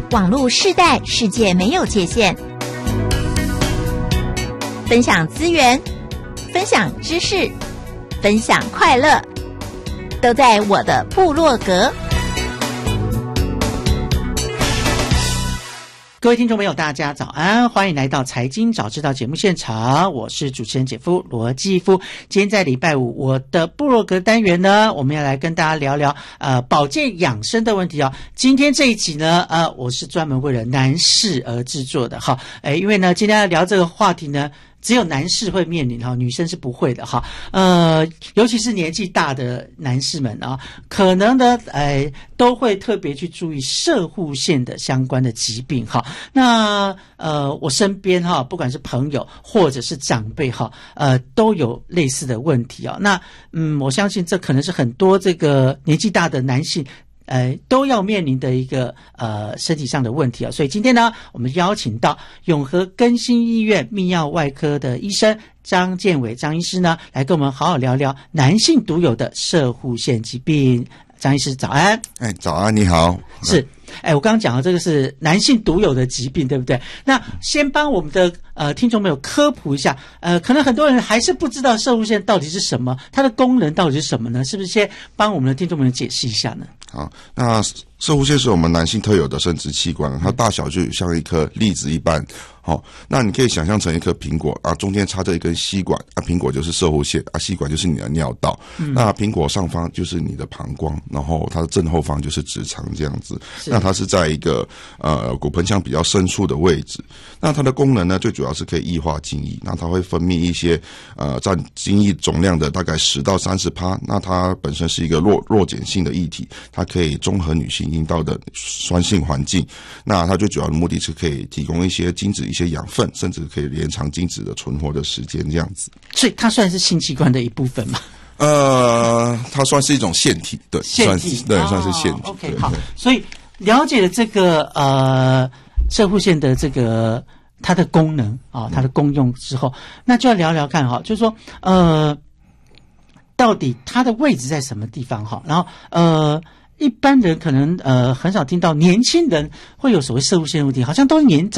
网络世代，世界没有界限。分享资源，分享知识，分享快乐，都在我的部落格。 各位听众朋友大家早安，欢迎来到财经早知道节目现场，我是主持人姐夫罗继夫。今天在礼拜五，我的部落格单元呢，我们要来跟大家聊聊保健养生的问题哦。今天这一集呢我是专门为了男士而制作的哈，因为呢今天要聊这个话题呢只有男士会面临哈，女生是不会的哈。尤其是年纪大的男士们啊，可能呢都会特别去注意摄护腺的相关的疾病哈。那我身边哈，不管是朋友或者是长辈哈，都有类似的问题啊。那我相信这可能是很多这个年纪大的男性都要面临的一个身体上的问题啊，所以今天呢，我们邀请到永和更新医院泌尿外科的医生张建伟张医师呢，来跟我们好好聊聊男性独有的摄护腺疾病。张医师早安。 早安，你好。 是我刚刚讲的这个是男性独有的疾病，对不对？那先帮我们的听众朋友科普一下，可能很多人还是不知道摄护腺到底是什么，它的功能到底是什么呢？是不是先帮我们的听众朋友解释一下呢？ 好，那摄护腺是我们男性特有的生殖器官，它大小就像一颗栗子一般。好，那你可以想象成一颗苹果啊，中间插着一根吸管啊，苹果就是摄护腺啊，吸管就是你的尿道。那苹果上方就是你的膀胱，然后它的正后方就是直肠这样子。那它是在一个骨盆腔比较深处的位置。那它的功能呢，最主要是可以液化精液。那它会分泌一些占精液总量的大概10到30%。那它本身是一个弱碱性的液体，它可以中和女性阴道的酸性环境。那它最主要的目的是可以提供一些精子一些养分，甚至可以延长精子的存活的时间这样子。 所以它算是性器官的一部分吗？ 它算是一种腺体，对， 腺体， 算是腺体。 OK， 好，所以了解了这个摄护腺的这个它的功能啊，它的功用之后，那就要聊聊看哈，就是说到底它的位置在什么地方哈？然后一般人可能很少听到年轻人会有所谓摄护腺问题，好像都是